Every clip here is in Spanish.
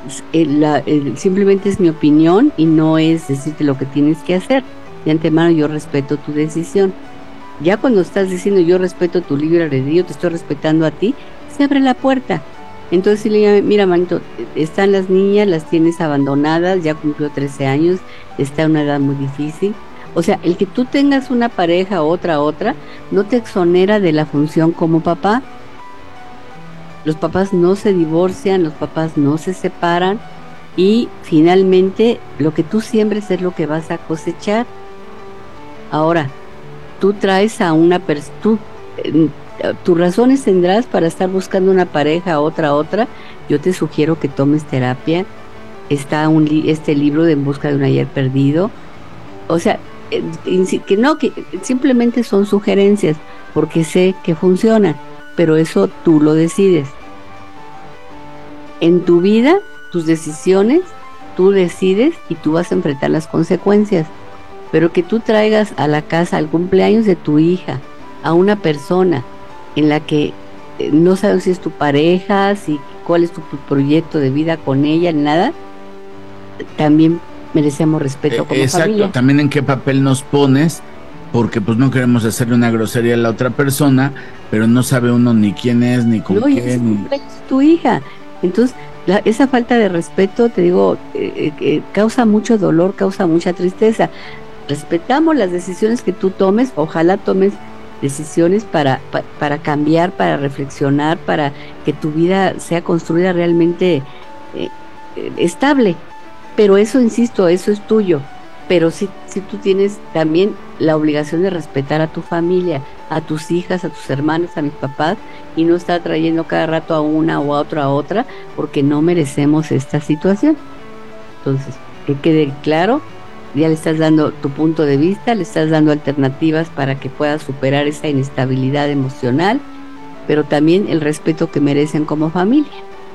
simplemente es mi opinión y no es decirte lo que tienes que hacer. De antemano yo respeto tu decisión. Ya cuando estás diciendo yo respeto tu libre albedrío, te estoy respetando a ti, se abre la puerta. Entonces si le llama, mira, manito, están las niñas, las tienes abandonadas, ya cumplió 13 años, está en una edad muy difícil. O sea, el que tú tengas una pareja, otra, no te exonera de la función como papá. Los papás no se divorcian, los papás no se separan y finalmente lo que tú siembres es lo que vas a cosechar. Ahora, tú traes a una persona, tus razones tendrás para estar buscando una pareja, otra. Yo te sugiero que tomes terapia. Está este libro de En busca de un ayer perdido. O sea, que no, que simplemente son sugerencias, porque sé que funcionan, pero eso tú lo decides. En tu vida, tus decisiones, tú decides y tú vas a enfrentar las consecuencias. Pero que tú traigas a la casa al cumpleaños de tu hija a una persona en la que no sabes si es tu pareja, si cuál es tu proyecto de vida con ella, nada, también merecemos respeto como Exacto, familia. también en qué papel nos pones, porque pues no queremos hacerle una grosería a la otra persona, pero no sabe uno ni quién es, ni con No, y qué, es ni... tu hija. Entonces, esa falta de respeto, te digo, causa mucho dolor, causa mucha tristeza. Respetamos las decisiones que tú tomes, ojalá tomes decisiones para cambiar, para reflexionar, para que tu vida sea construida realmente eh, estable. Pero eso, insisto, eso es tuyo. Pero sí tú tienes también la obligación de respetar a tu familia, a tus hijas, a tus hermanos, a mis papás, y no estar trayendo cada rato a una o a otra, porque no merecemos esta situación. Entonces, que quede claro, ya le estás dando tu punto de vista, le estás dando alternativas para que puedas superar esa inestabilidad emocional, pero también el respeto que merecen como familia.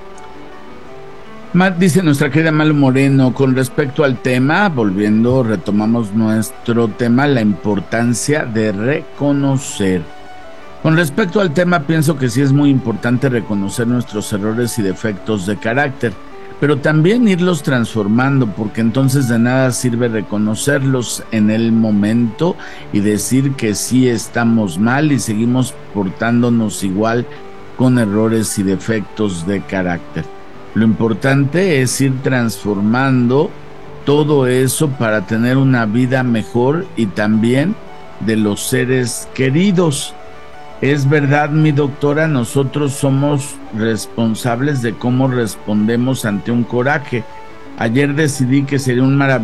Dice nuestra querida Malu Moreno, con respecto al tema, volviendo, retomamos nuestro tema, la importancia de reconocer. Con respecto al tema, pienso que sí es muy importante reconocer nuestros errores y defectos de carácter, pero también irlos transformando, porque entonces de nada sirve reconocerlos en el momento y decir que sí estamos mal y seguimos portándonos igual con errores y defectos de carácter. Lo importante es ir transformando todo eso para tener una vida mejor y también de los seres queridos. Es verdad, mi doctora, nosotros somos responsables de cómo respondemos ante un coraje. Ayer decidí que sería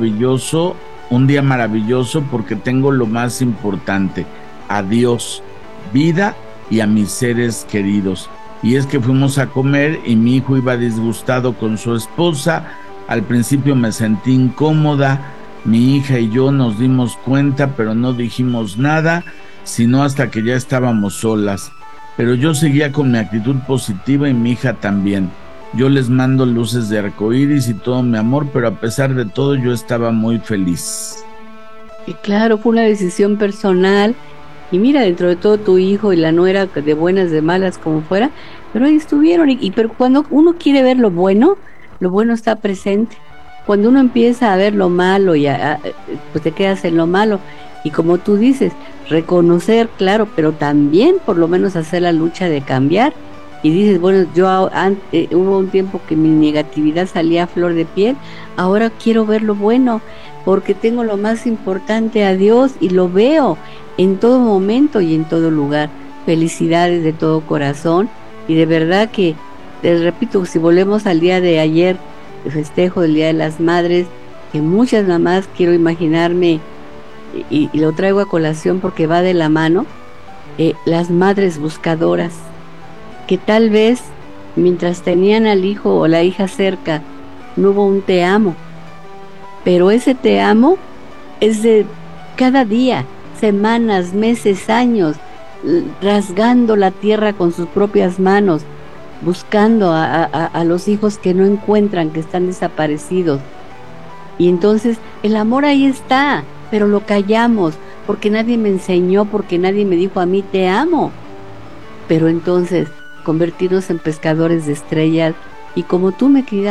un día maravilloso porque tengo lo más importante, a Dios, vida y a mis seres queridos. Y es que fuimos a comer y mi hijo iba disgustado con su esposa. Al principio me sentí incómoda, mi hija y yo nos dimos cuenta, pero no dijimos nada, sino hasta que ya estábamos solas. Pero yo seguía con mi actitud positiva y mi hija también. Yo les mando luces de arcoíris y todo mi amor, pero a pesar de todo yo estaba muy feliz. Y claro, fue una decisión personal. Y mira, dentro de todo tu hijo y la nuera, de buenas, de malas, como fuera, pero ahí estuvieron. Pero cuando uno quiere ver lo bueno está presente. Cuando uno empieza a ver lo malo pues te quedas en lo malo. Y como tú dices, reconocer, claro, pero también por lo menos hacer la lucha de cambiar. Y dices, bueno, hubo un tiempo que mi negatividad salía a flor de piel, ahora quiero ver lo bueno, porque tengo lo más importante, a Dios, y lo veo en todo momento y en todo lugar. Felicidades de todo corazón, y de verdad que, les repito, si volvemos al día de ayer, el festejo del Día de las Madres, que muchas mamás quiero imaginarme, y lo traigo a colación porque va de la mano, las madres buscadoras, que tal vez mientras tenían al hijo o la hija cerca, no hubo un te amo, pero ese te amo es de cada día, semanas, meses, años, rasgando la tierra con sus propias manos, buscando a los hijos que no encuentran, que están desaparecidos. Y entonces el amor ahí está, pero lo callamos, porque nadie me enseñó, porque nadie me dijo a mí te amo. Pero entonces convertirnos en pescadores de estrellas y como tú, mi querida